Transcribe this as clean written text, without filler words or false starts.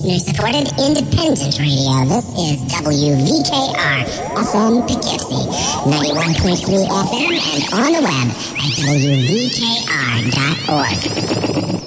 listener-supported independent radio. This is WVKR FM Poughkeepsie, 91.3 FM, and on the web at WVKR.org.